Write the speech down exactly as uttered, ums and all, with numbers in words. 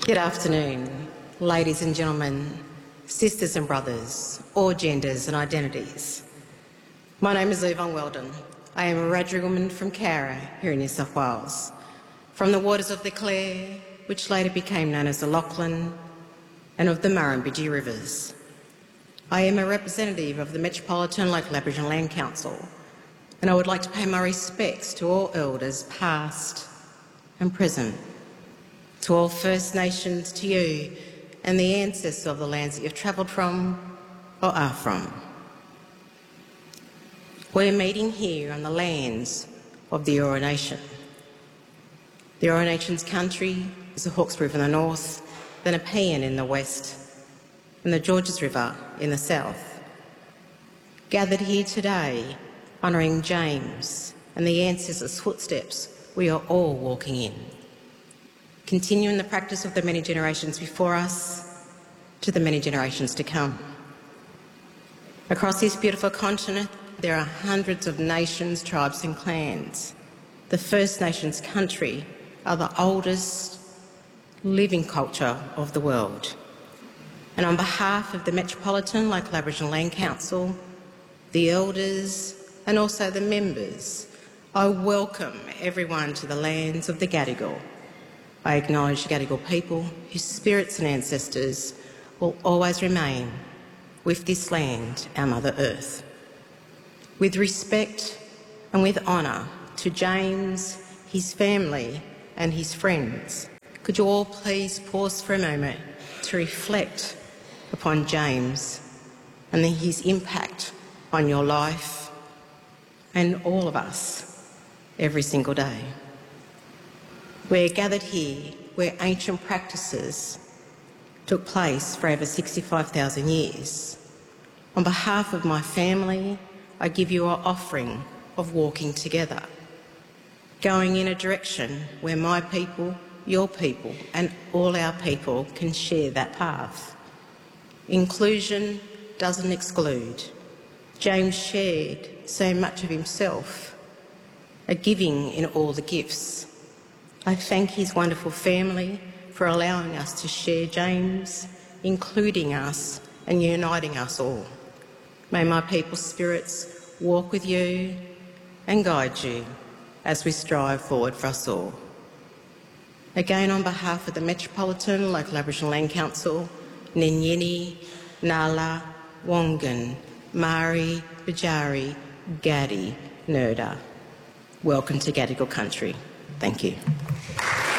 Good afternoon, ladies and gentlemen, sisters and brothers, all genders and identities. My name is Yvonne Weldon. I am a Wiradjuri woman from Cowra, here in New South Wales, from the waters of the Clare, which later became known as the Lachlan, and of the Murrumbidgee rivers. I am a representative of the Metropolitan Local Aboriginal Land Council, and I would like to pay my respects to all elders past and present, to all First Nations, to you and the ancestors of the lands that you've travelled from or are from. We're meeting here on the lands of the Eora Nation. The Eora Nation's country is the Hawkesbury River in the north, the Nepean in the west, and the Georges River in the south. Gathered here today, honouring James and the ancestors' footsteps we are all walking in, continuing the practice of the many generations before us to the many generations to come. Across this beautiful continent, there are hundreds of nations, tribes and clans. The First Nations country are the oldest living culture of the world. And on behalf of the Metropolitan Local Aboriginal Land Council, the elders and also the members, I welcome everyone to the lands of the Gadigal. I acknowledge the Gadigal people whose spirits and ancestors will always remain with this land, our Mother Earth. With respect and with honour to James, his family and his friends, could you all please pause for a moment to reflect upon James and his impact on your life and all of us every single day. We're gathered here where ancient practices took place for over sixty-five thousand years. On behalf of my family, I give you our offering of walking together, going in a direction where my people, your people and all our people can share that path. Inclusion doesn't exclude. James shared so much of himself, a giving in all the gifts. I thank his wonderful family for allowing us to share James, including us and uniting us all. May my people's spirits walk with you and guide you as we strive forward for us all. Again, on behalf of the Metropolitan Local Aboriginal Land Council, Ninyini, Nala, Wongan, Mari, Bajari, Gadi, Nurda. Welcome to Gadigal country. Thank you.